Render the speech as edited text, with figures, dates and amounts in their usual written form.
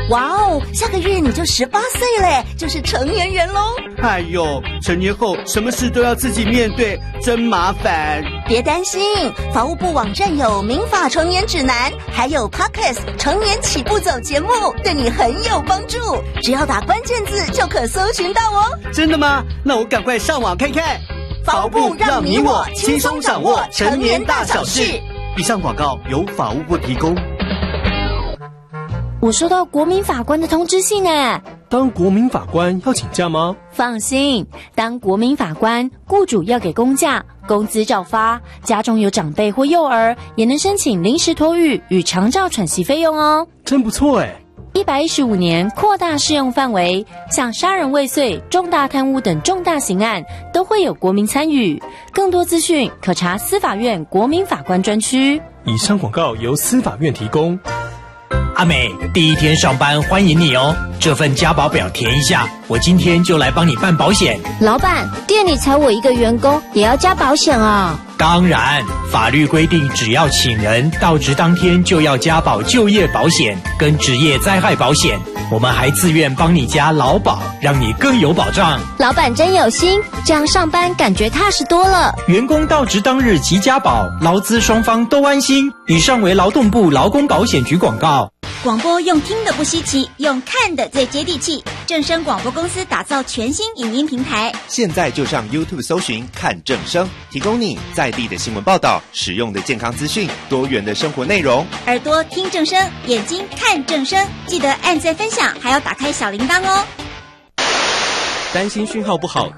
哇哦，下个月你就18岁嘞，就是成年人咯。 哎呦，成年后什么事都要自己面对，真麻烦。 别担心，法务部网站有民法成年指南，还有 Podcast 成年起步走节目，对你很有帮助。只要打关键字就可搜寻到哦。 真的吗？那我赶快上网看看。 法务部让你我轻松掌握成年大小事。 以上广告由法务部提供。 我收到国民法官的通知信耶。 当国民法官要请假吗？ 放心，当国民法官，雇主要给公假，工资照发，家中有长辈或幼儿，也能申请临时托育与长照喘息费用哦。 真不错耶。 115年扩大适用范围，像杀人未遂、重大贪污等重大刑案都会有国民参与。更多资讯可查司法院国民法官专区。 以上广告由司法院提供。 阿美，第一天上班欢迎你哦，这份加保表填一下，我今天就来帮你办保险。 老板，店里才我一个员工，也要加保险啊？ 当然，法律规定只要请人到职当天就要加保就业保险跟职业灾害保险，我们还自愿帮你加劳保，让你更有保障。 老板真有心，这样上班感觉踏实多了。 员工到职当日即加保，劳资双方都安心。以上为劳动部劳工保险局广告。 广播用听的不稀奇，用看的最接地气。正声广播公司打造全新影音平台， 现在就上 YouTube 搜寻看正声，提供你在地的新闻报道、实用的健康资讯、多元的生活内容。 耳朵听正声，眼睛看正声，记得按赞分享，还要打开小铃铛哦。 担心讯号不好，